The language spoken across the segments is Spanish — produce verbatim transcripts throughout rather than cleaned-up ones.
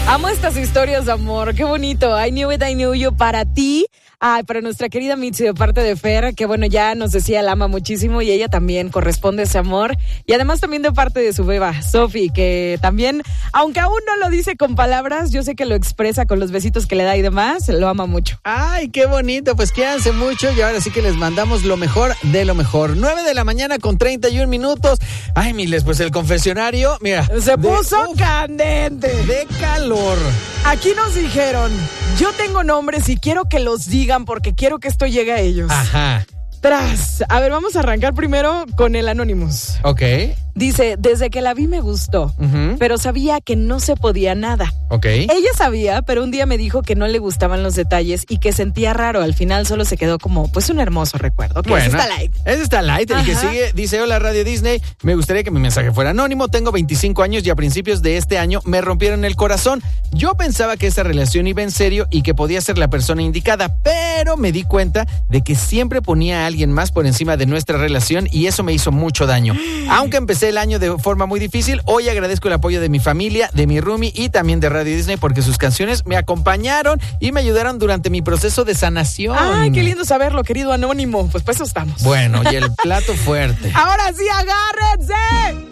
Amo estas historias de amor, qué bonito. I knew it, I knew you para ti. Ay, para nuestra querida Mitzi de parte de Fer, que bueno, ya nos decía, la ama muchísimo y ella también corresponde ese amor. Y además también de parte de su beba, Sofi, que también, aunque aún no lo dice con palabras, yo sé que lo expresa con los besitos que le da y demás, lo ama mucho. Ay, qué bonito, pues quédense mucho y ahora sí que les mandamos lo mejor de lo mejor. nueve de la mañana con treinta y un minutos. Ay, miles, pues el confesionario, mira. Se puso uf, candente. De calor. Aquí nos dijeron, yo tengo nombres y quiero que los digan porque quiero que esto llegue a ellos. Ajá. Tras, a ver, vamos a arrancar primero con el Anonymous. Ok. Dice, desde que la vi me gustó, uh-huh. pero sabía que no se podía nada. Ok. Ella sabía, pero un día me dijo que no le gustaban los detalles y que sentía raro. Al final solo se quedó como, pues, un hermoso recuerdo. Okay, bueno, ese está light. Ese está light. El Ajá. que sigue dice, hola Radio Disney, me gustaría que mi mensaje fuera anónimo. Tengo veinticinco años y a principios de este año me rompieron el corazón. Yo pensaba que esta relación iba en serio y que podía ser la persona indicada, pero me di cuenta de que siempre ponía a alguien más por encima de nuestra relación y eso me hizo mucho daño. Aunque empecé el año de forma muy difícil, hoy agradezco el apoyo de mi familia, de mi roomie y también de Radio Disney porque sus canciones me acompañaron y me ayudaron durante mi proceso de sanación. Ay, qué lindo saberlo, querido Anónimo. Pues pues eso estamos. Bueno, y el plato fuerte. Ahora sí, agárrense.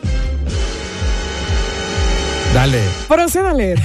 Dale. Proceda a leer.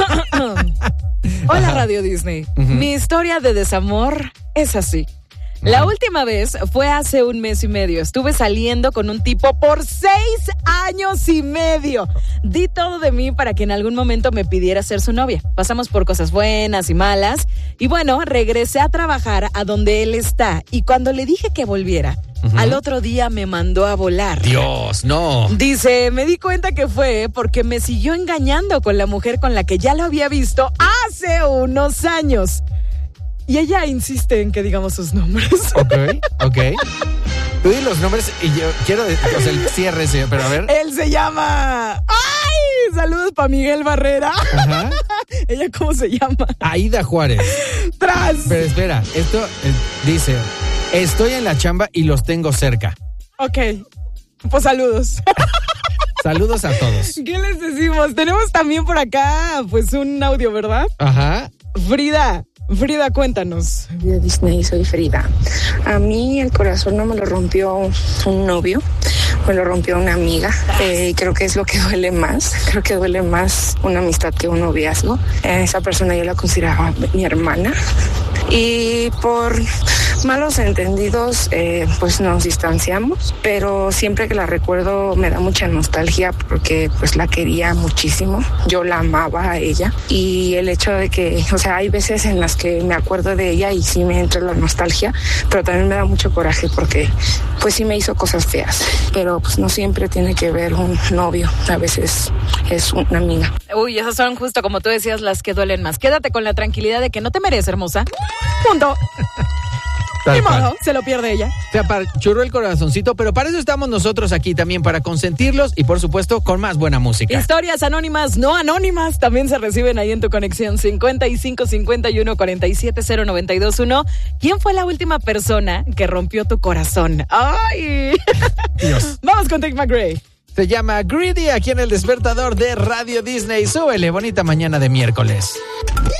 Hola Radio Disney. Uh-huh. Mi historia de desamor es así. La última vez fue hace un mes y medio. Estuve saliendo con un tipo por seis años y medio. Di todo de mí para que en algún momento me pidiera ser su novia. Pasamos por cosas buenas y malas. Y bueno, regresé a trabajar a donde él está. Y cuando le dije que volviera, uh-huh. al otro día me mandó a volar. Dios, no. Dice, me di cuenta que fue porque me siguió engañando con la mujer con la que ya lo había visto hace unos años. Y ella insiste en que digamos sus nombres. Ok, ok. Tú di los nombres y yo quiero decir, o sea, el cierre, sí, pero a ver. Él se llama... ¡Ay! Saludos para Miguel Barrera. Ajá. ¿Ella cómo se llama? Aida Juárez. ¡Tras! Pero espera, esto eh, dice, estoy en la chamba y los tengo cerca. Ok, pues saludos. Saludos a todos. ¿Qué les decimos? Tenemos también por acá, pues, un audio, ¿verdad? Ajá. Frida. Frida, cuéntanos. Yo Disney, soy Frida. A mí el corazón no me lo rompió un novio, me lo rompió una amiga. Eh, creo que es lo que duele más. Creo que duele más una amistad que un noviazgo. Eh, esa persona yo la consideraba mi hermana. Y por malos entendidos, eh, pues nos distanciamos. Pero siempre que la recuerdo me da mucha nostalgia porque pues la quería muchísimo. Yo la amaba a ella. Y el hecho de que, o sea, hay veces en las que me acuerdo de ella y sí me entra la nostalgia, pero también me da mucho coraje porque pues sí me hizo cosas feas. Pero pues no siempre tiene que ver un novio, a veces es una amiga. Uy, esas son justo como tú decías las que duelen más. Quédate con la tranquilidad de que no te mereces, hermosa. Punto. Ni modo, se lo pierde ella. Se apachurró el corazoncito, pero para eso estamos nosotros aquí también, para consentirlos y por supuesto con más buena música. Historias anónimas, no anónimas, también se reciben ahí en tu conexión cincuenta y cinco cincuenta y uno cuarenta y siete cero noventa y dos uno. ¿Quién fue la última persona que rompió tu corazón? ¡Ay! Dios. Vamos con Tate McRae. Se llama Greedy aquí en el despertador de Radio Disney. Súbele, bonita mañana de miércoles.